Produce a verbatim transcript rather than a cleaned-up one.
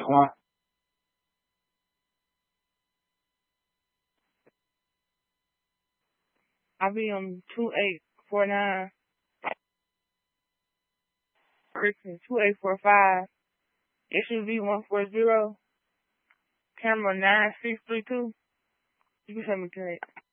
One. I'll be on two eight four nine. Christian two eight four five. S U V one four zero. Camera nine six three two. You can send me to it.